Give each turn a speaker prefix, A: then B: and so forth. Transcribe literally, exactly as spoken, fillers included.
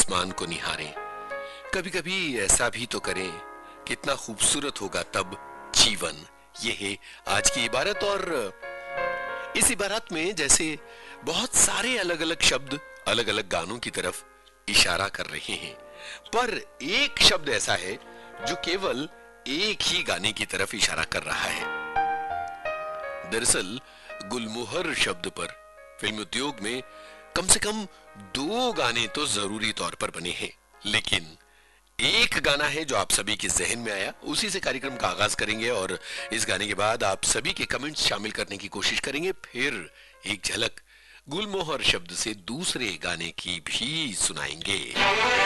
A: आसमान को निहारें, कभी कभी ऐसा भी तो करें, कितना खूबसूरत होगा तब जीवन। ये है आज की इबारत। और इस इबारत में जैसे बहुत सारे अलग अलग शब्द अलग अलग गानों की तरफ इशारा कर रहे हैं, पर एक शब्द ऐसा है जो केवल एक ही गाने की तरफ इशारा कर रहा है। दरअसल गुलमोहर शब्द पर फिल्म उद्योग में कम से कम दो गाने तो जरूरी तौर पर बने हैं, लेकिन एक गाना है जो आप सभी के जहन में आया, उसी से कार्यक्रम का आगाज करेंगे और इस गाने के बाद आप सभी के कमेंट्स शामिल करने की कोशिश करेंगे। फिर एक झलक गुलमोहर शब्द से दूसरे गाने की भी सुनाएंगे।